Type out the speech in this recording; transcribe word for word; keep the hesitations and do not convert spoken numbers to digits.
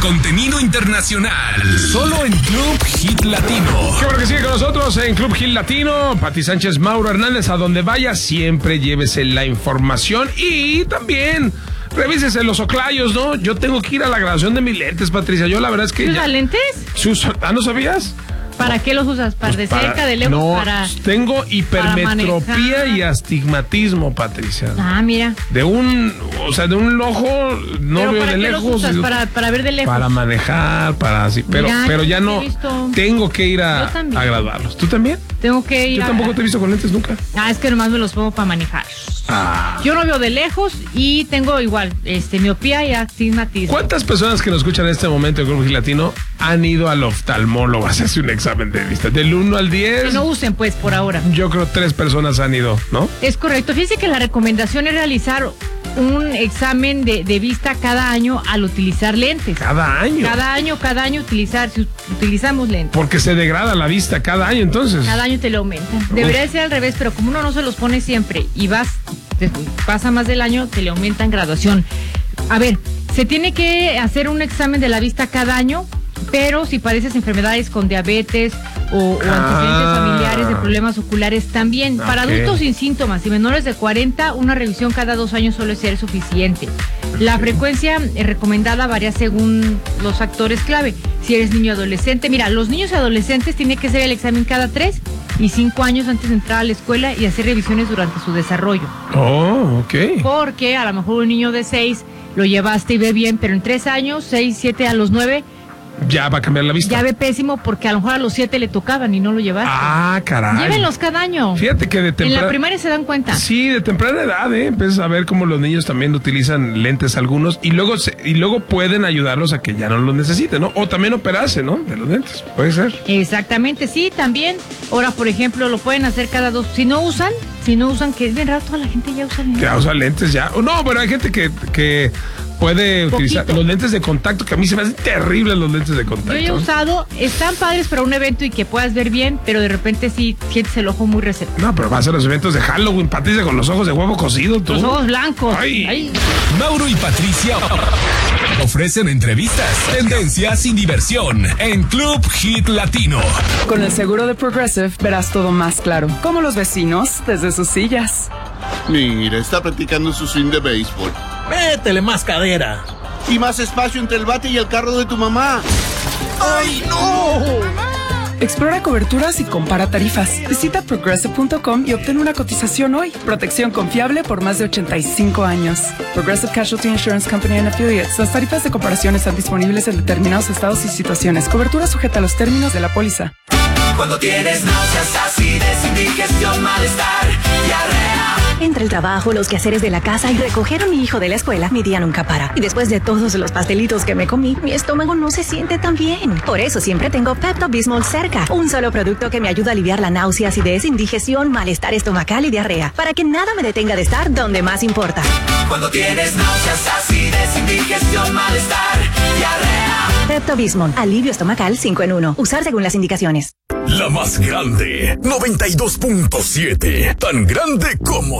contenido internacional. Solo en Club Hit Latino. Qué bueno que sigue con nosotros en Club Hit Latino. Pati Sánchez, Mauro Hernández, a donde vaya siempre llévese la información y también revísese los oclayos, ¿no? Yo tengo que ir a la graduación de mis lentes, Patricia. Yo la verdad es que ¿Usas ya... lentes? Uso... ¿Ah, no sabías? ¿Para qué los usas? ¿Para Pues de para... cerca, de lejos? No, para... tengo hipermetropía y astigmatismo, Patricia. Ah, mira. De un, o sea, de un ojo no ¿Pero veo para de qué lejos. los usas? ¿Para, para ver de lejos? Para manejar, para así. Pero, Mira, pero ya yo no. te he visto. Tengo que ir a, Yo también. a graduarlos. ¿Tú también? Tengo que ir Yo a... tampoco te he visto con lentes nunca. Ah, es que nomás me los pongo para manejar. Ah. Yo no veo de lejos y tengo igual, este, miopía y astigmatismo. ¿Cuántas personas que nos escuchan en este momento en Grupo Hit Latino han ido al oftalmólogo a hacerse un examen de vista? Del uno al diez. Que no usen, pues, por ahora. Yo creo tres personas han ido, ¿no? Es correcto. Fíjense que la recomendación es realizar un examen de, de vista cada año al utilizar lentes. Cada año. Cada año, cada año utilizar, si utilizamos lentes. Porque se degrada la vista cada año, entonces. Cada año te lo aumentan. Debería de ser al revés, pero como uno no se los pone siempre y vas, pasa más del año, te le aumentan graduación. A ver, se tiene que hacer un examen de la vista cada año, pero si padeces enfermedades con diabetes o, o antecedentes Ah. familiares de problemas oculares también. Ok. Para adultos sin síntomas y menores de cuarenta, una revisión cada dos años suele ser suficiente. La frecuencia eh, recomendada varía según los factores clave. Si eres niño adolescente, mira, los niños y adolescentes tienen que hacer el examen cada tres y cinco años antes de entrar a la escuela y hacer revisiones durante su desarrollo. Oh, ok. Porque a lo mejor un niño de seis lo llevaste y ve bien, pero en tres años, seis, siete, a los nueve... Ya va a cambiar la vista. Ya ve pésimo porque a lo mejor a los siete le tocaban y no lo llevaste. Ah, caray. Llévenlos cada año. Fíjate que de En temprana... la primaria se dan cuenta. Sí, de temprana edad, ¿eh? Empiezas a ver cómo los niños también utilizan lentes algunos y luego se, y luego pueden ayudarlos a que ya no los necesiten, ¿no? O también operarse, ¿no? De los lentes, puede ser. Exactamente, sí, también. Ahora, por ejemplo, lo pueden hacer cada dos. Si no usan, si no usan, que es bien raro, toda la gente ya usa lentes. Ya usa lentes ya. O no, pero hay gente que, que puede utilizar Poquito. los lentes de contacto, que a mí se me hacen terribles los lentes de contacto. Yo ya he usado, están padres para un evento y que puedas ver bien, pero de repente sí sientes el ojo muy receptivo. No, pero vas a los eventos de Halloween, Patricia, con los ojos de huevo cocido, tú. Los ojos blancos. Ay. Ay. Mauro y Patricia ofrecen entrevistas, tendencias y diversión en Club Hit Latino. Con el seguro de Progressive verás todo más claro, como los vecinos desde sus sillas. Mira, está practicando su swing de béisbol. Métele más cadera. Y más espacio entre el bate y el carro de tu mamá. ¡Ay, no! Explora coberturas y compara tarifas. Visita progressive punto com y obtén una cotización hoy. Protección confiable por más de ochenta y cinco años. Progressive Casualty Insurance Company and Affiliates. Las tarifas de comparación están disponibles en determinados estados y situaciones. Cobertura sujeta a los términos de la póliza. Cuando tienes náuseas, acidez, indigestión, malestar, diarrea. Entre el trabajo, los quehaceres de la casa y recoger a mi hijo de la escuela, mi día nunca para. Y después de todos los pastelitos que me comí, mi estómago no se siente tan bien. Por eso siempre tengo Pepto-Bismol cerca. Un solo producto que me ayuda a aliviar la náusea, acidez, indigestión, malestar estomacal y diarrea. Para que nada me detenga de estar donde más importa. Cuando tienes náuseas, acidez, indigestión, malestar, diarrea. Pepto-Bismol, alivio estomacal cinco en uno. Usar según las indicaciones. La más grande, noventa y dos punto siete. Tan grande como